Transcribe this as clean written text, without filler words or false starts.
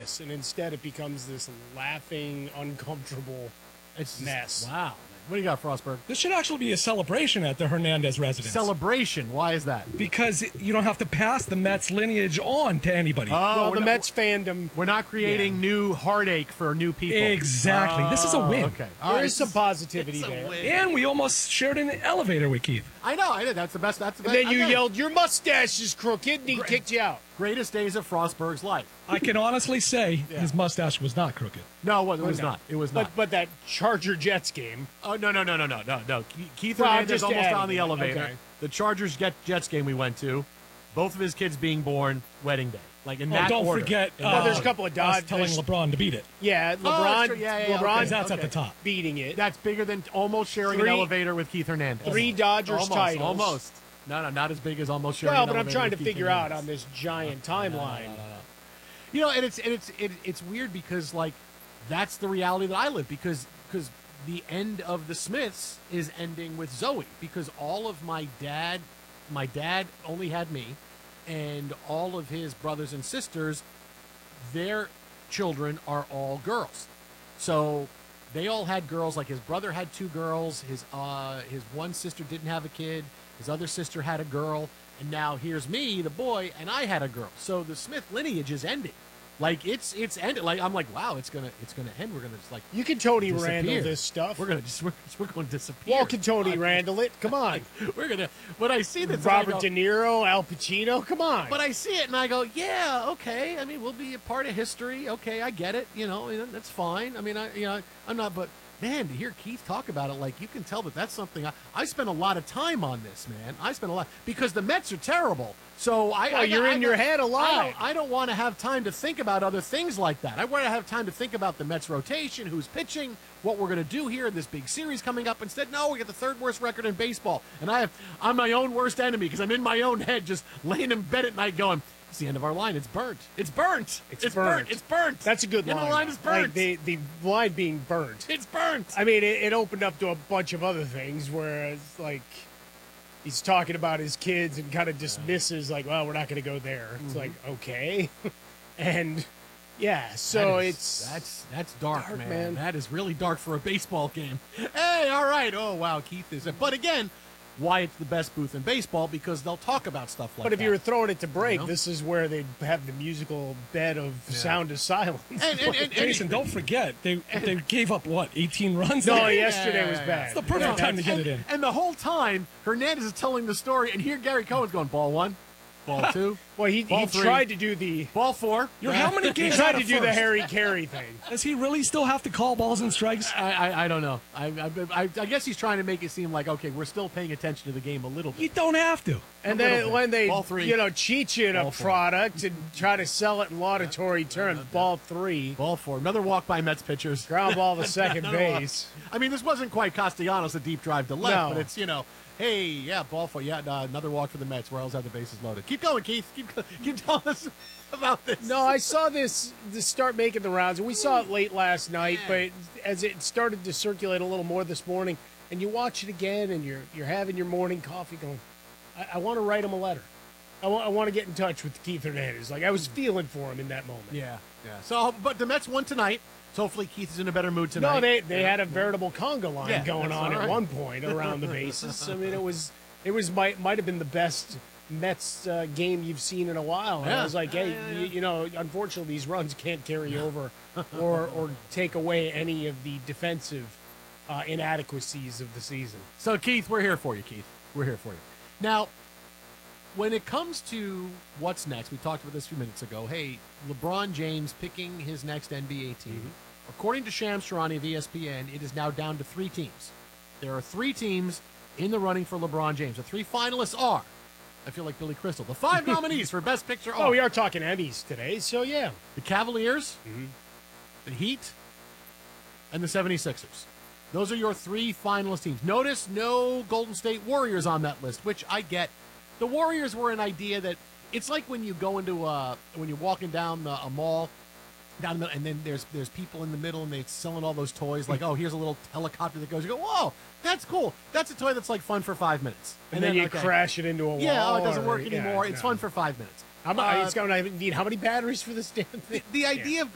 serious, and instead it becomes this laughing, uncomfortable mess. Wow. What do you got, Frostberg? This should actually be a celebration at the Hernandez residence. Celebration. Why is that? Because you don't have to pass the Mets lineage on to anybody. Well, the Mets fandom. We're not creating new heartache for new people. Exactly. This is a win. Okay. There is some positivity there. And we almost shared an elevator with Keith. I know. That's the best. That's the And best. then you yelled, "Your mustache is crooked," and he kicked you out. Greatest days of Frostberg's life. I can honestly say his mustache was not crooked. No, it was not. It was not. But that Charger Jets game. Oh, no. Keith Well, I'm Hernandez just almost adding on the it. elevator. Okay. The Chargers Jets game we went to, both of his kids being born, wedding day. Like in that don't order. forget. Well, there's a couple of us Dodge telling LeBron to beat it. Yeah, that's LeBron. true. Yeah, LeBron. okay. That's at the top. Beating it. That's bigger than almost sharing an Three- elevator with Keith Hernandez. 3 Dodgers almost, titles. Almost. No, not as big as almost sharing Well, an but I'm elevator trying to with Keith figure out Hernandez. on this giant timeline. You know, and it's weird because like that's the reality that I live because the end of the Smiths is ending with Zoe because all of my dad only had me, and all of his brothers and sisters, their children are all girls, so they all had girls. Like his brother had 2 girls, his one sister didn't have a kid, his other sister had a girl. And now here's me, the boy, and I had a girl. So the Smith lineage is ending. Like it's ended. Like I'm like, wow, it's gonna end. We're gonna just like You can Tony disappear. Randall this stuff. We're gonna disappear. Well, can Tony Randall it? Come on. We're gonna. When I see this, Robert I go, De Niro, Al Pacino. Come on. but I see it and I go, yeah, okay. I mean, we'll be a part of history. Okay, I get it. You know, that's fine. I mean, I'm not. But man, to hear Keith talk about it, like you can tell that's something. I spent a lot of time on this, man. I spent a lot because the Mets are terrible. So you're in your head a lot. I don't want to have time to think about other things like that. I want to have time to think about the Mets rotation, who's pitching, what we're going to do here in this big series coming up. Instead, no, we got the 3rd worst record in baseball, and I'm my own worst enemy because I'm in my own head, just laying in bed at night, going, "It's the end of our line. It's burnt. It's burnt. It's burnt. It's burnt." That's a good The end line. of the line is burnt. Like the line being burnt. It's burnt. I mean, it opened up to a bunch of other things where it's like he's talking about his kids and kind of dismisses, like, well, we're not going to go there. It's like, okay. And, yeah, so that's dark, dark, man. man. That is really dark for a baseball game. Hey, all right. Oh, wow, Keith is. But again, why it's the best booth in baseball because they'll talk about stuff like that. But if you were throwing it to break, You know? this is where they'd have the musical bed of Sound of Silence. And Jason, don't forget, they gave up, 18 runs? No, there? yesterday was bad. It's the perfect time to get it in. And the whole time, Hernandez is telling the story, and here Gary Cohen's going, ball 1, ball 2, Well, he ball 3, tried to do the ball 4. You're how many he games tried out to of do the first? Harry Carey thing. Does he really still have to call balls and strikes? I don't know. I guess he's trying to make it seem like, okay, we're still paying attention to the game a little bit. You don't have to. And A little then bit. when they, Ball 3. cheat you in a Ball 4. product and try to sell it in laudatory terms, ball 3, Ball 4. Another walk by Mets pitchers. ground ball to second Another walk. base. I mean, this wasn't quite Castellanos, a deep drive to left, No. but it's, hey, yeah, ball 4. Yeah, another walk for the Mets. Royals have the bases loaded. Keep going, Keith. Keep telling us about this. No, I saw this start making the rounds, and we saw it late last night, but as it started to circulate a little more this morning, and you watch it again, and you're having your morning coffee going, I want to write him a letter. I want to get in touch with Keith Hernandez. Like, I was feeling for him in that moment. Yeah. So, but the Mets won tonight, so hopefully Keith is in a better mood tonight. No, they had a veritable conga line Yeah, going that's on all at right. one point around the bases. I mean, it might have been the best Mets game you've seen in a while. And I Yeah. was like, hey, unfortunately, these runs can't carry over or take away any of the defensive inadequacies of the season. So, Keith, we're here for you, Keith. We're here for you. Now, when it comes to what's next, we talked about this a few minutes ago. Hey, LeBron James picking his next NBA team. According to Shams Charania of ESPN, it is now down to 3 teams. There are 3 teams in the running for LeBron James. The 3 finalists are, I feel like Billy Crystal, the 5 nominees for Best Picture are Oh, we are talking Emmys today, so yeah. the Cavaliers, the Heat, and the 76ers. Those are your 3 finalist teams. Notice no Golden State Warriors on that list, which I get. The Warriors were an idea that it's like when you go into when you're walking down a mall, down the middle, and then there's people in the middle and they're selling all those toys. Like, oh, here's a little helicopter that goes. You go, whoa, that's cool. That's a toy that's like fun for 5 minutes, And then you okay. crash it into a wall. Yeah, it doesn't work or- yeah, anymore. It's no. fun for 5 minutes. It's going to need how many batteries for this damn thing? The idea of